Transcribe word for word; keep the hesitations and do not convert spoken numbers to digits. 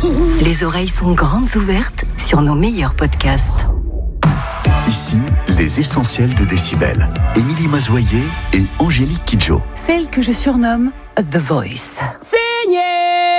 Les oreilles sont grandes ouvertes sur nos meilleurs podcasts. Ici, les essentiels de Décibel. Émilie Mazoyer et Angélique Kidjo. Celle que je surnomme The Voice. Signé